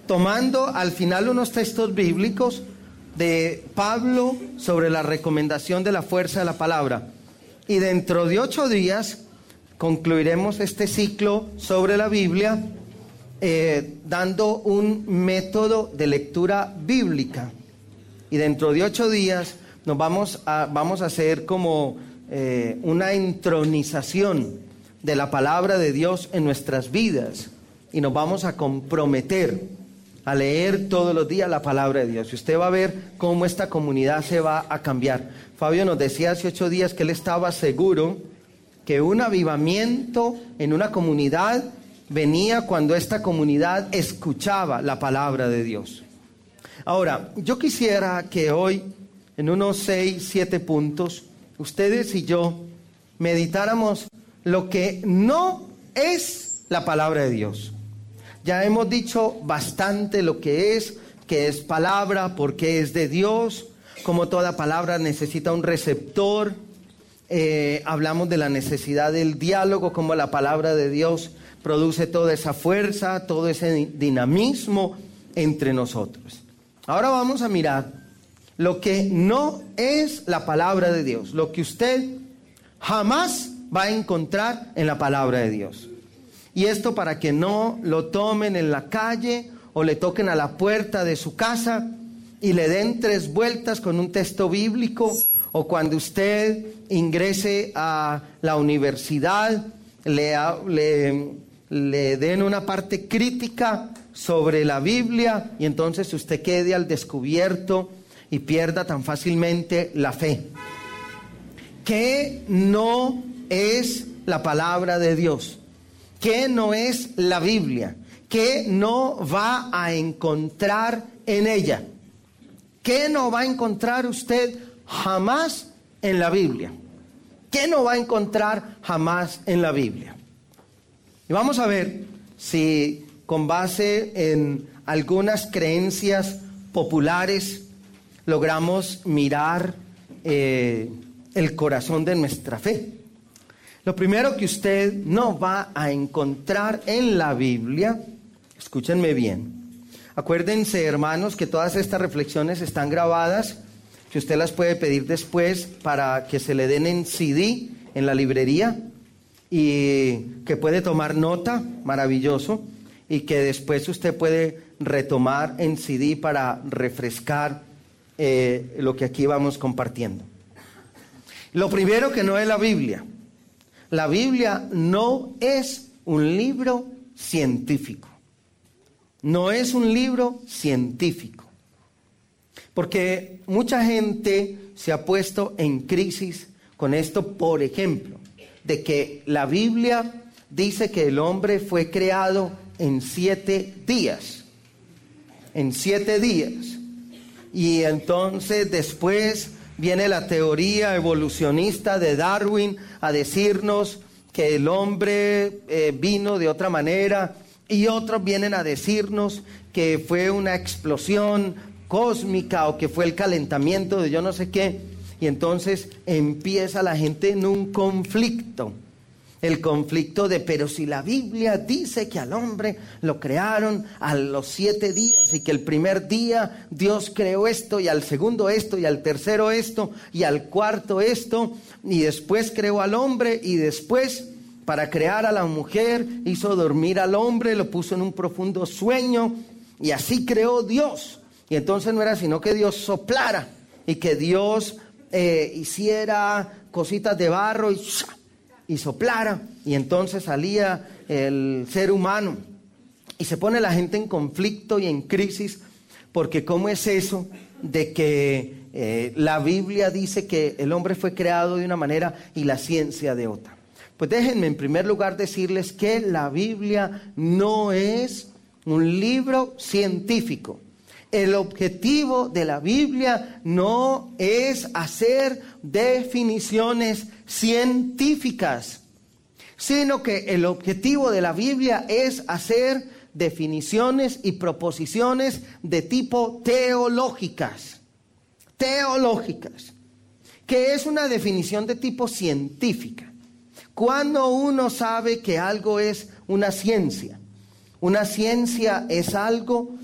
tomando al final unos textos bíblicos de Pablo sobre la recomendación de la fuerza de la palabra. Y dentro de 8 días concluiremos este ciclo sobre la Biblia, dando un método de lectura bíblica. Y dentro de 8 días nos vamos a hacer como una intronización de la palabra de Dios en nuestras vidas. Y nos vamos a comprometer a leer todos los días la palabra de Dios. Y usted va a ver cómo esta comunidad se va a cambiar. Fabio nos decía hace 8 días que él estaba seguro que un avivamiento en una comunidad venía cuando esta comunidad escuchaba la palabra de Dios. Ahora, yo quisiera que hoy, en unos 6, 7 puntos, ustedes y yo meditáramos lo que no es la palabra de Dios. Ya hemos dicho bastante lo que es palabra, por qué es de Dios, como toda palabra necesita un receptor. Hablamos de la necesidad del diálogo, como la palabra de Dios produce toda esa fuerza, todo ese dinamismo entre nosotros. Ahora vamos a mirar lo que no es la palabra de Dios, lo que usted jamás va a encontrar en la palabra de Dios. Y esto para que no lo tomen en la calle o le toquen a la puerta de su casa y le den 3 vueltas con un texto bíblico, o cuando usted ingrese a la universidad le den una parte crítica sobre la Biblia y entonces usted quede al descubierto y pierda tan fácilmente la fe. ¿Qué no es la palabra de Dios? ¿Qué no es la Biblia? ¿Qué no va a encontrar en ella? ¿Qué no va a encontrar usted jamás en la Biblia? ¿Qué no va a encontrar jamás en la Biblia? Y vamos a ver si con base en algunas creencias populares logramos mirar el corazón de nuestra fe. Lo primero que usted no va a encontrar en la Biblia, escúchenme bien. Acuérdense, hermanos, que todas estas reflexiones están grabadas, que usted las puede pedir después para que se le den en CD en la librería y que puede tomar nota, maravilloso, y que después usted puede retomar en CD para refrescar lo que aquí vamos compartiendo. Lo primero que no es la Biblia. La Biblia no es un libro científico. No es un libro científico. Porque mucha gente se ha puesto en crisis con esto, por ejemplo, de que la Biblia dice que el hombre fue creado en 7 días. En 7 días. Y entonces después viene la teoría evolucionista de Darwin a decirnos que el hombre vino de otra manera, y otros vienen a decirnos que fue una explosión cósmica o que fue el calentamiento de yo no sé qué. Y entonces empieza la gente en un conflicto. El conflicto de, pero si la Biblia dice que al hombre lo crearon a los 7 días y que el primer día Dios creó esto, y al segundo esto, y al tercero esto, y al cuarto esto, y después creó al hombre, y después para crear a la mujer hizo dormir al hombre, lo puso en un profundo sueño, y así creó Dios. Y entonces no era sino que Dios soplara y que Dios hiciera cositas de barro y soplara, y entonces salía el ser humano. Y se pone la gente en conflicto y en crisis, porque ¿cómo es eso de que la Biblia dice que el hombre fue creado de una manera y la ciencia de otra? Pues déjenme en primer lugar decirles que la Biblia no es un libro científico. El objetivo de la Biblia no es hacer definiciones científicas, sino que el objetivo de la Biblia es hacer definiciones y proposiciones de tipo teológicas. Teológicas. ¿Qué es una definición de tipo científica? Cuando uno sabe que algo es una ciencia. Una ciencia es algo